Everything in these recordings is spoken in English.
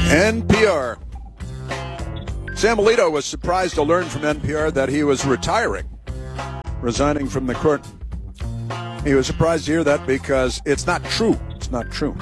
NPR. Sam Alito was surprised to learn from NPR that he was resigning from the court. He was surprised to hear that because it's not true. It's not true.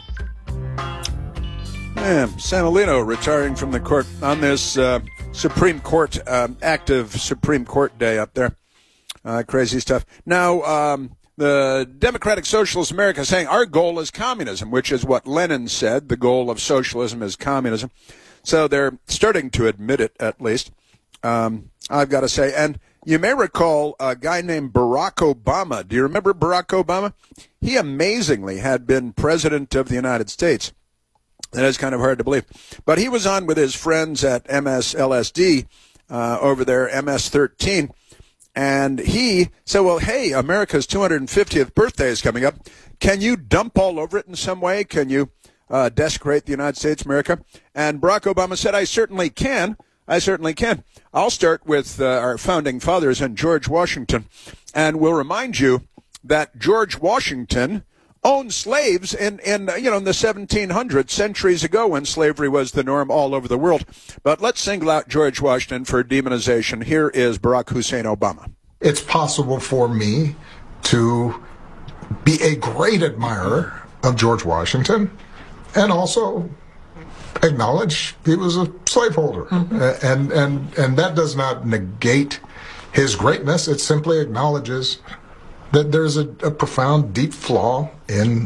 Sam Alito retiring from the court on this Supreme Court, active Supreme Court day up there. Crazy stuff. Now, the Democratic Socialist America is saying our goal is communism, which is what Lenin said. The goal of socialism is communism. So they're starting to admit it, at least. I've got to say. And you may recall a guy named Barack Obama. Do you remember Barack Obama? He amazingly had been president of the United States. That is kind of hard to believe. But he was on with his friends at MSLSD over there, MS-13. And he said, well, hey, America's 250th birthday is coming up. Can you dump all over it in some way? Can you desecrate the United States of America? And Barack Obama said, I certainly can. I certainly can. I'll start with our founding fathers and George Washington. And we'll remind you that George Washington owned slaves in the 1700s, centuries ago, when slavery was the norm all over the world. But let's single out George Washington for demonization. Here is Barack Hussein Obama. It's possible for me to be a great admirer of George Washington and also acknowledge he was a slaveholder. Mm-hmm. And that does not negate his greatness. It simply acknowledges that there's a profound, deep flaw in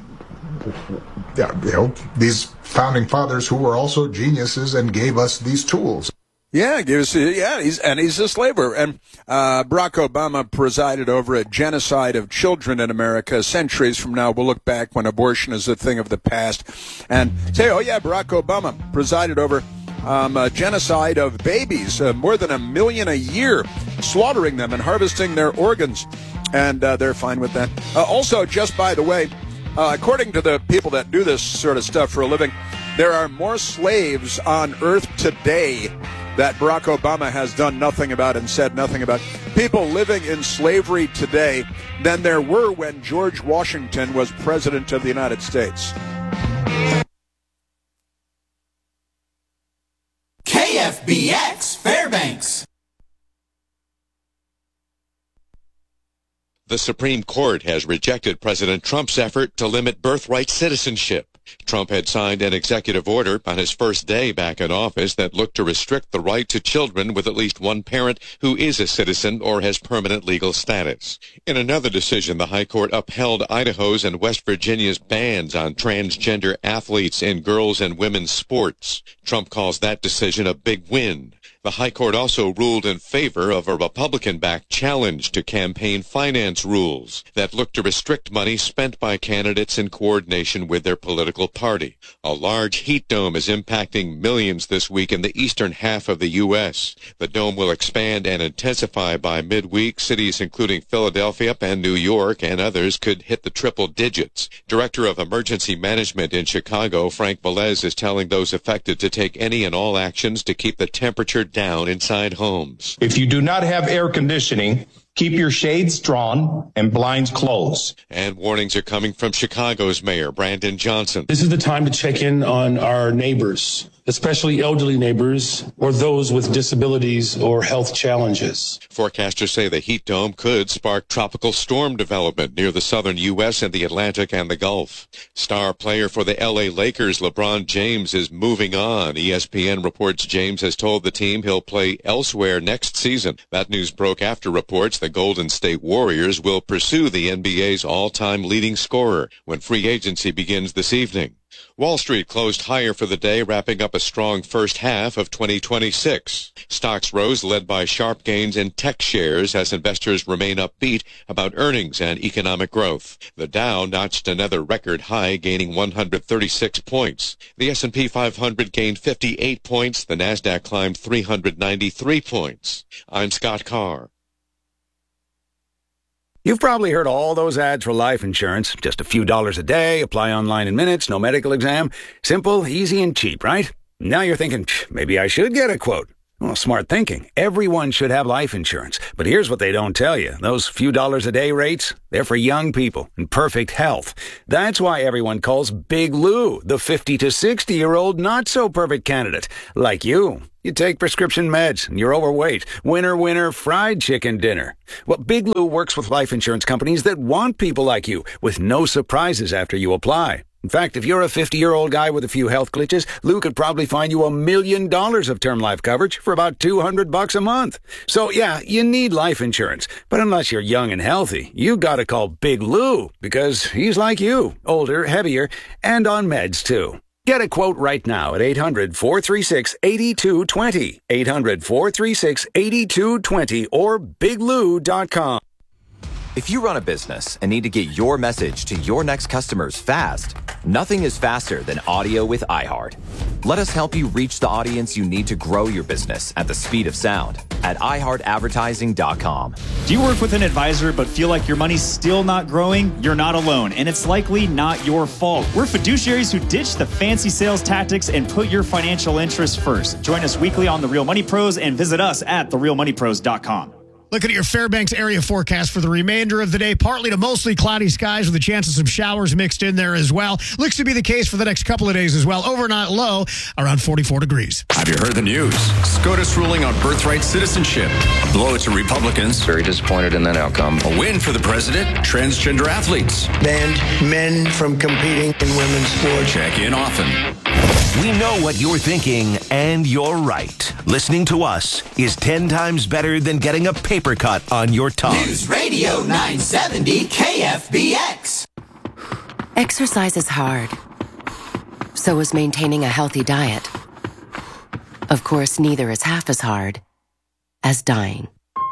these founding fathers who were also geniuses and gave us these tools. He's a slaver. And Barack Obama presided over a genocide of children in America. Centuries from now, we'll look back when abortion is a thing of the past and say, oh yeah, Barack Obama presided over a genocide of babies, more than 1 million a year, slaughtering them and harvesting their organs. And they're fine with that. Also, just by the way, according to the people that do this sort of stuff for a living, there are more slaves on Earth today that Barack Obama has done nothing about and said nothing about, people living in slavery today, than there were when George Washington was president of the United States. KFBX Fairbanks. The Supreme Court has rejected President Trump's effort to limit birthright citizenship. Trump had signed an executive order on his first day back in office that looked to restrict the right to children with at least one parent who is a citizen or has permanent legal status. In another decision, the High Court upheld Idaho's and West Virginia's bans on transgender athletes in girls' and women's sports. Trump calls that decision a big win. The High Court also ruled in favor of a Republican-backed challenge to campaign finance rules that look to restrict money spent by candidates in coordination with their political party. A large heat dome is impacting millions this week in the eastern half of the U.S. The dome will expand and intensify by midweek. Cities including Philadelphia and New York and others could hit the triple digits. Director of Emergency Management in Chicago, Frank Velez, is telling those affected to take any and all actions to keep the temperature down inside homes. If you do not have air conditioning, keep your shades drawn and blinds closed. And warnings are coming from Chicago's Mayor, Brandon Johnson. This is the time to check in on our neighbors, especially elderly neighbors or those with disabilities or health challenges. Forecasters say the heat dome could spark tropical storm development near the southern U.S. and the Atlantic and the Gulf. Star player for the L.A. Lakers, LeBron James, is moving on. ESPN reports James has told the team he'll play elsewhere next season. That news broke after reports the Golden State Warriors will pursue the NBA's all-time leading scorer when free agency begins this evening. Wall Street closed higher for the day, wrapping up a strong first half of 2026. Stocks rose, led by sharp gains in tech shares as investors remain upbeat about earnings and economic growth. The Dow notched another record high, gaining 136 points. The S&P 500 gained 58 points. The Nasdaq climbed 393 points. I'm Scott Carr. You've probably heard all those ads for life insurance. Just a few dollars a day, apply online in minutes, no medical exam. Simple, easy, and cheap, right? Now you're thinking, maybe I should get a quote. Well, smart thinking. Everyone should have life insurance. But here's what they don't tell you. Those few dollars a day rates, they're for young people in perfect health. That's why everyone calls Big Lou the 50 to 60-year-old not-so-perfect candidate. Like you. You take prescription meds and you're overweight. Winner, fried chicken dinner. Well, Big Lou works with life insurance companies that want people like you with no surprises after you apply. In fact, if you're a 50-year-old guy with a few health glitches, Lou could probably find you $1 million of term life coverage for about $200 a month. So, yeah, you need life insurance. But unless you're young and healthy, you gotta call Big Lou because he's like you, older, heavier, and on meds, too. Get a quote right now at 800-436-8220, 800-436-8220, or biglou.com. If you run a business and need to get your message to your next customers fast, nothing is faster than audio with iHeart. Let us help you reach the audience you need to grow your business at the speed of sound at iHeartAdvertising.com. Do you work with an advisor but feel like your money's still not growing? You're not alone, and it's likely not your fault. We're fiduciaries who ditch the fancy sales tactics and put your financial interests first. Join us weekly on The Real Money Pros and visit us at therealmoneypros.com. Looking at your Fairbanks area forecast for the remainder of the day, partly to mostly cloudy skies with a chance of some showers mixed in there as well. Looks to be the case for the next couple of days as well. Overnight low around 44 degrees. Have you heard the news? SCOTUS ruling on birthright citizenship. A blow to Republicans. Very disappointed in that outcome. A win for the president. Transgender athletes. Banned men from competing in women's sports. Check in often. We know what you're thinking, and you're right. Listening to us is 10 times better than getting a paper cut on your tongue. News Radio 970 KFBX. Exercise is hard. So is maintaining a healthy diet. Of course, neither is half as hard as dying.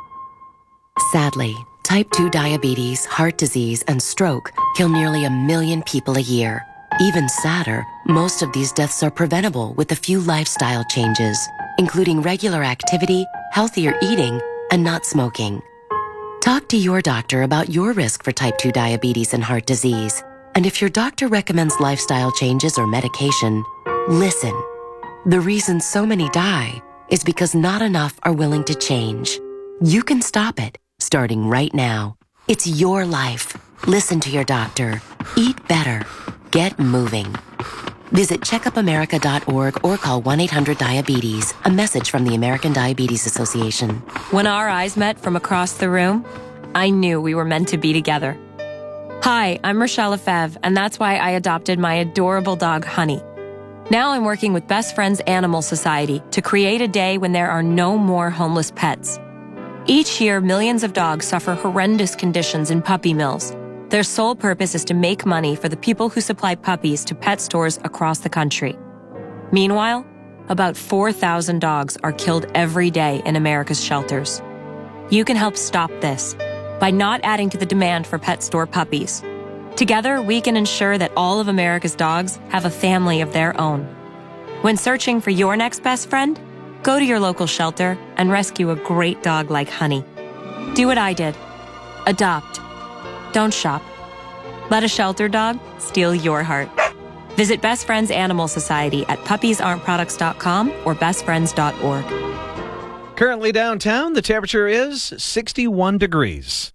Sadly, type 2 diabetes, heart disease, and stroke kill nearly 1 million people a year. Even sadder, most of these deaths are preventable with a few lifestyle changes, including regular activity, healthier eating, and not smoking. Talk to your doctor about your risk for type 2 diabetes and heart disease. And if your doctor recommends lifestyle changes or medication, listen. The reason so many die is because not enough are willing to change. You can stop it, starting right now. It's your life. Listen to your doctor. Eat better. Get moving. Visit checkupamerica.org or call 1-800-DIABETES. A message from the American Diabetes Association. When our eyes met from across the room, I knew we were meant to be together. Hi, I'm Rochelle Lefebvre, and that's why I adopted my adorable dog, Honey. Now I'm working with Best Friends Animal Society to create a day when there are no more homeless pets. Each year, millions of dogs suffer horrendous conditions in puppy mills. Their sole purpose is to make money for the people who supply puppies to pet stores across the country. Meanwhile, about 4,000 dogs are killed every day in America's shelters. You can help stop this by not adding to the demand for pet store puppies. Together, we can ensure that all of America's dogs have a family of their own. When searching for your next best friend, go to your local shelter and rescue a great dog like Honey. Do what I did. Adopt. Don't shop. Let a shelter dog steal your heart. Visit Best Friends Animal Society at puppiesarentproducts.com or bestfriends.org. Currently downtown, the temperature is 61 degrees.